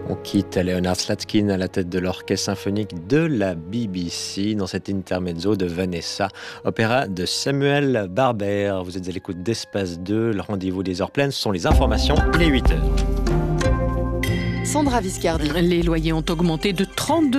On quitte Leonard Slatkin à la tête de l'orchestre symphonique de la BBC dans cet intermezzo de Vanessa, opéra de Samuel Barber. Vous êtes à l'écoute d'Espace 2, le rendez-vous des heures pleines, ce sont les informations, il est 8h. Sandra Viscardi. Les loyers ont augmenté de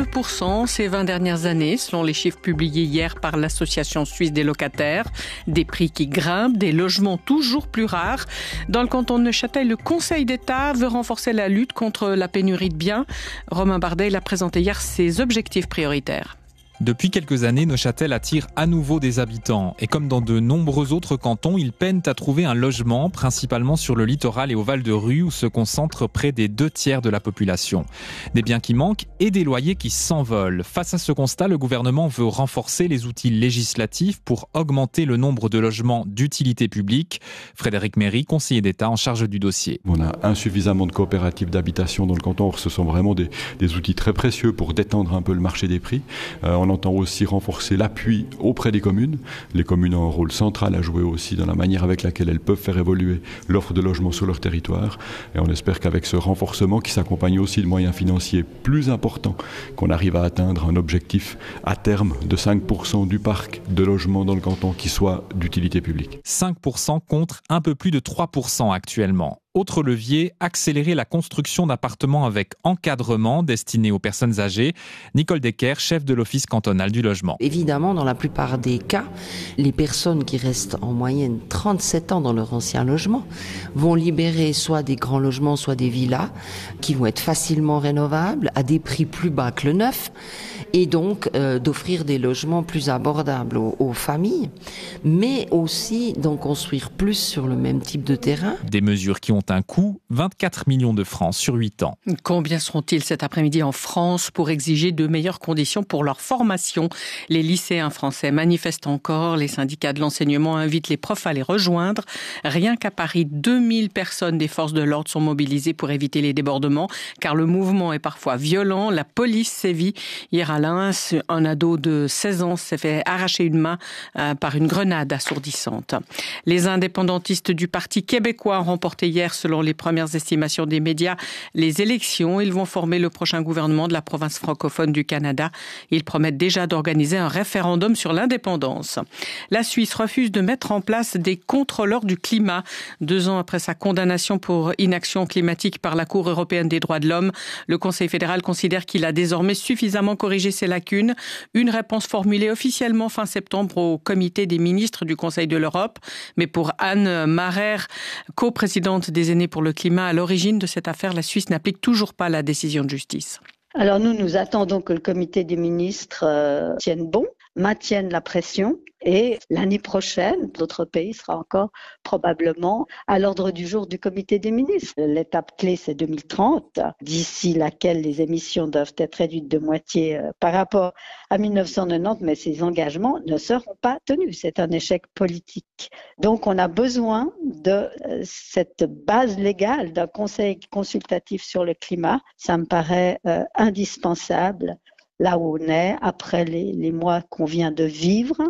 32% ces 20 dernières années, selon les chiffres publiés hier par l'Association suisse des locataires. Des prix qui grimpent, des logements toujours plus rares. Dans le canton de Neuchâtel, le Conseil d'État veut renforcer la lutte contre la pénurie de biens. Romain Bardet a présenté hier ses objectifs prioritaires. Depuis quelques années, Neuchâtel attire à nouveau des habitants. Et comme dans de nombreux autres cantons, ils peinent à trouver un logement, principalement sur le littoral et au Val de Rue, où se concentrent près des 2/3 de la population. Des biens qui manquent et des loyers qui s'envolent. Face à ce constat, le gouvernement veut renforcer les outils législatifs pour augmenter le nombre de logements d'utilité publique. Frédéric Méry, conseiller d'État en charge du dossier. On a insuffisamment de coopératives d'habitation dans le canton. Ce sont vraiment des outils très précieux pour détendre un peu le marché des prix. On entend aussi renforcer l'appui auprès des communes. Les communes ont un rôle central à jouer aussi dans la manière avec laquelle elles peuvent faire évoluer l'offre de logement sur leur territoire. Et on espère qu'avec ce renforcement qui s'accompagne aussi de moyens financiers plus importants, qu'on arrive à atteindre un objectif à terme de 5% du parc de logements dans le canton qui soit d'utilité publique. 5% contre un peu plus de 3% actuellement. Autre levier, accélérer la construction d'appartements avec encadrement destinés aux personnes âgées. Nicole Decker, chef de l'Office cantonal du logement. Évidemment, dans la plupart des cas, les personnes qui restent en moyenne 37 ans dans leur ancien logement vont libérer soit des grands logements, soit des villas qui vont être facilement rénovables à des prix plus bas que le neuf et donc d'offrir des logements plus abordables aux familles, mais aussi d'en construire plus sur le même type de terrain. Des mesures qui ont un coût, 24 millions de francs sur 8 ans. Combien seront-ils cet après-midi en France pour exiger de meilleures conditions pour leur formation? Les lycéens français manifestent encore. Les syndicats de l'enseignement invitent les profs à les rejoindre. Rien qu'à Paris, 2000 personnes des forces de l'ordre sont mobilisées pour éviter les débordements, car le mouvement est parfois violent. La police sévit. Hier à Lens, un ado de 16 ans s'est fait arracher une main par une grenade assourdissante. Les indépendantistes du Parti québécois ont remporté hier, selon les premières estimations des médias, les élections. Ils vont former le prochain gouvernement de la province francophone du Canada. Ils promettent déjà d'organiser un référendum sur l'indépendance. La Suisse refuse de mettre en place des contrôleurs du climat. 2 ans après sa condamnation pour inaction climatique par la Cour européenne des droits de l'homme, le Conseil fédéral considère qu'il a désormais suffisamment corrigé ses lacunes. Une réponse formulée officiellement fin septembre au comité des ministres du Conseil de l'Europe. Mais pour Anne Marer, coprésidente des Aînés pour le climat, à l'origine de cette affaire, la Suisse n'applique toujours pas la décision de justice. Alors nous attendons que le comité des ministres tienne bon, maintienne la pression et l'année prochaine, notre pays sera encore probablement à l'ordre du jour du comité des ministres. L'étape clé, c'est 2030, d'ici laquelle les émissions doivent être réduites de moitié par rapport à 1990, mais ces engagements ne seront pas tenus. C'est un échec politique. Donc on a besoin de cette base légale d'un conseil consultatif sur le climat. Ça me paraît indispensable là où on est, après les mois qu'on vient de vivre,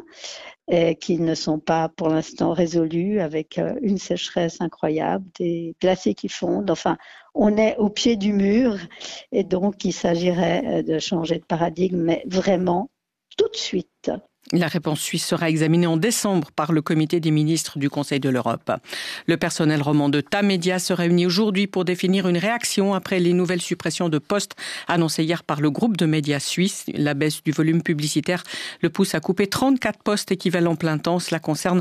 et qui ne sont pas pour l'instant résolus, avec une sécheresse incroyable, des glaciers qui fondent. Enfin, on est au pied du mur, et donc il s'agirait de changer de paradigme, mais vraiment tout de suite. La réponse suisse sera examinée en décembre par le comité des ministres du Conseil de l'Europe. Le personnel roman de Tamedia se réunit aujourd'hui pour définir une réaction après les nouvelles suppressions de postes annoncées hier par le groupe de médias suisse. La baisse du volume publicitaire le pousse à couper 34 postes équivalents plein temps. Cela concerne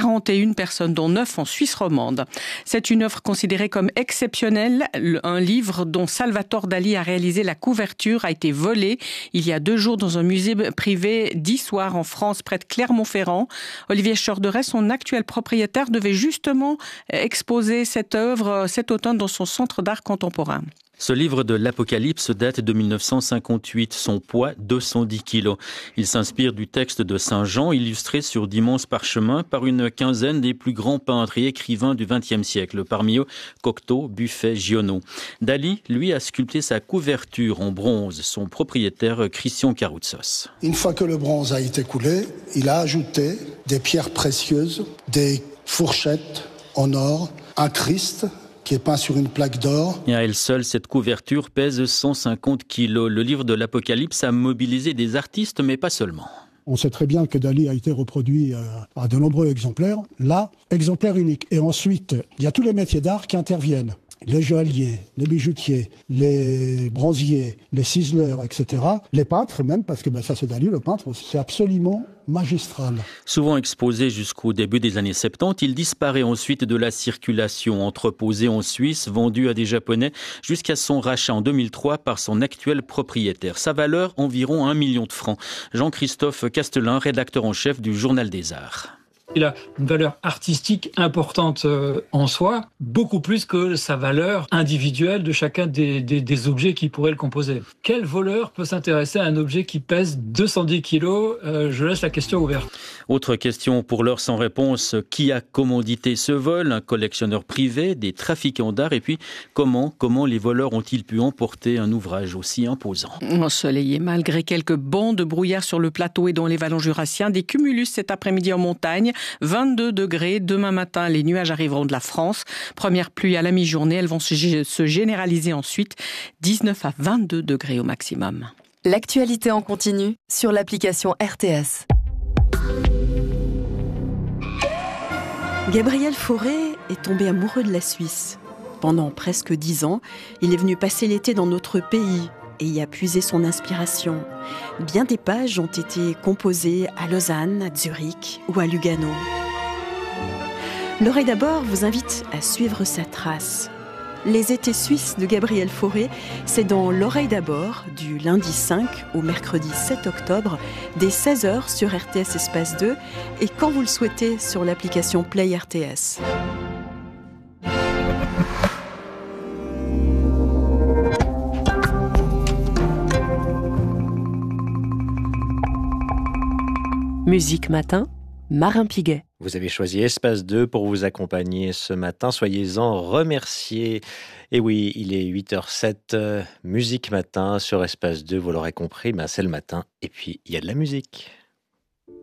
41 personnes, dont 9 en Suisse romande. C'est une œuvre considérée comme exceptionnelle. Un livre dont Salvatore Dali a réalisé la couverture a été volé il y a 2 jours dans un musée privé d'Issoire en France, près de Clermont-Ferrand. Olivier Chorderet, son actuel propriétaire, devait justement exposer cette œuvre cet automne dans son centre d'art contemporain. Ce livre de l'Apocalypse date de 1958, son poids 210 kilos. Il s'inspire du texte de Saint Jean, illustré sur d'immenses parchemins par une quinzaine des plus grands peintres et écrivains du XXe siècle, parmi eux Cocteau, Buffet, Giono. Dali, lui, a sculpté sa couverture en bronze, son propriétaire Christian Caroutsos. Une fois que le bronze a été coulé, il a ajouté des pierres précieuses, des fourchettes en or, un Christ qui est peint sur une plaque d'or. Et à elle seule, cette couverture pèse 150 kilos. Le livre de l'Apocalypse a mobilisé des artistes, mais pas seulement. On sait très bien que Dali a été reproduit à de nombreux exemplaires. Là, exemplaire unique. Et ensuite, il y a tous les métiers d'art qui interviennent. Les joailliers, les bijoutiers, les bronziers, les ciseleurs, etc. Les peintres même, parce que ça c'est Dali, le peintre, c'est absolument magistral. Souvent exposé jusqu'au début des années 70, il disparaît ensuite de la circulation, entreposé en Suisse, vendu à des Japonais, jusqu'à son rachat en 2003 par son actuel propriétaire. Sa valeur, environ 1 million de francs. Jean-Christophe Castelin, rédacteur en chef du Journal des Arts. Il a une valeur artistique importante en soi, beaucoup plus que sa valeur individuelle de chacun des objets qui pourraient le composer. Quel voleur peut s'intéresser à un objet qui pèse 210 kilos ? Je laisse la question ouverte. Autre question pour l'heure sans réponse. Qui a commandité ce vol ? Un collectionneur privé, des trafiquants d'art ? Et puis, comment les voleurs ont-ils pu emporter un ouvrage aussi imposant ? Ensoleillé malgré quelques bancs de brouillard sur le plateau et dans les vallons jurassiens, des cumulus cet après-midi en montagne. 22 degrés. Demain matin, les nuages arriveront de la France. Première pluie à la mi-journée. Elles vont se généraliser ensuite. 19 à 22 degrés au maximum. L'actualité en continu sur l'application RTS. Gabriel Fauré est tombé amoureux de la Suisse. Pendant presque 10 ans, il est venu passer l'été dans notre pays et y a puisé son inspiration. Bien des pages ont été composées à Lausanne, à Zurich ou à Lugano. L'Oreille d'abord vous invite à suivre sa trace. Les étés suisses de Gabriel Fauré, c'est dans L'Oreille d'abord, du lundi 5 au mercredi 7 octobre, dès 16h sur RTS Espace 2 et quand vous le souhaitez sur l'application Play RTS. Musique Matin, Marin Piguet. Vous avez choisi Espace 2 pour vous accompagner ce matin. Soyez-en remerciés. Et oui, il est 8h07, Musique Matin sur Espace 2. Vous l'aurez compris, c'est le matin. Et puis, il y a de la musique.